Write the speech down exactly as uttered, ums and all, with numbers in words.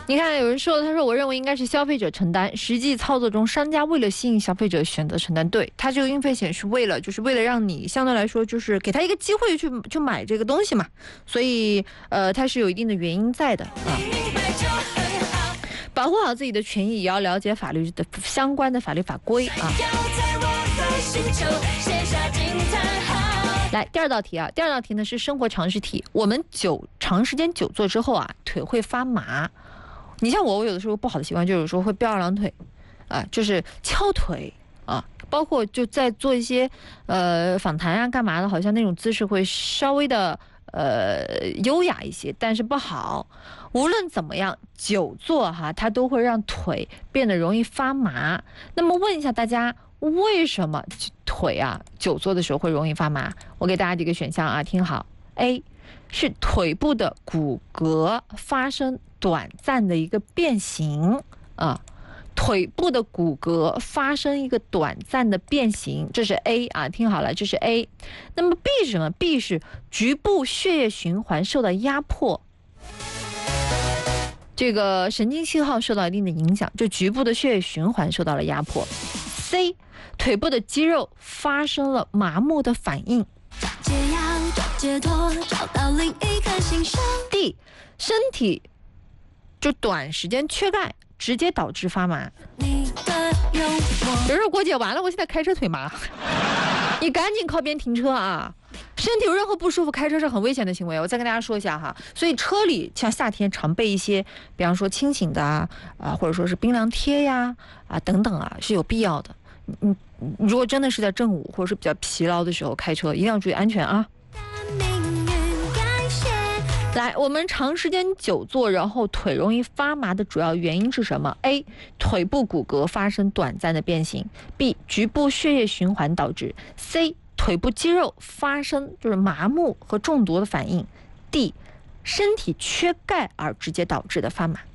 你看，有人说，他说我认为应该是消费者承担，实际操作中，商家为了吸引消费者选择承担。对，他这个运费险是为了，就是为了让你相对来说，就是给他一个机会去去买这个东西嘛，所以呃，它是有一定的原因在的啊。保护好自己的权益，也要了解法律的相关的法律法规啊。来，第二道题啊，第二道题呢是生活常识题。我们久长时间久坐之后啊，腿会发麻。你像我，我有的时候不好的习惯就是有时候会吊二郎腿，啊、呃，就是敲腿啊，包括就在做一些呃访谈啊干嘛的，好像那种姿势会稍微的呃优雅一些，但是不好。无论怎么样，久坐哈，它都会让腿变得容易发麻。那么问一下大家，为什么腿啊久坐的时候会容易发麻？我给大家几个选项啊，听好。A 是腿部的骨骼发生短暂的一个变形啊，腿部的骨骼发生一个短暂的变形，这是 A 啊，听好了，这是 A。那么 B 是什么 ？B 是局部血液循环受到压迫，这个神经信号受到一定的影响，就局部的血液循环受到了压迫。C 腿部的肌肉发生了麻木的反应。D 身体就短时间缺钙，直接导致发麻。有人说郭姐完了，我现在开车腿麻，你赶紧靠边停车啊！身体有任何不舒服，开车是很危险的行为。我再跟大家说一下哈，所以车里像夏天常备一些，比方说清醒的啊，啊或者说是冰凉贴呀啊等等啊，是有必要的。你如果真的是在正午或者是比较疲劳的时候开车，一定要注意安全啊。来，我们长时间久坐，然后腿容易发麻的主要原因是什么 ？A. 腿部骨骼发生短暂的变形 ；B. 局部血液循环导致 ；C. 腿部肌肉发生就是麻木和中毒的反应 ；D. 身体缺钙而直接导致的发麻。